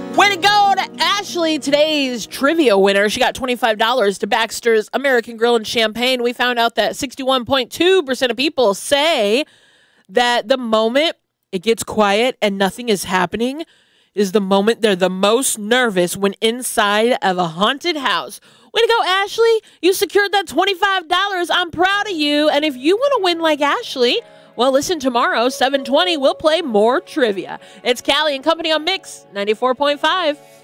Way to go to Ashley, today's trivia winner. She got $25 to Baxter's American Grill and Champagne. We found out that 61.2% of people say that the moment it gets quiet and nothing is happening is the moment they're the most nervous when inside of a haunted house. Way to go, Ashley. You secured that $25. I'm proud of you. And if you want to win like Ashley, well, listen tomorrow, 7:20, we'll play more trivia. It's Callie and Company on Mix 94.5.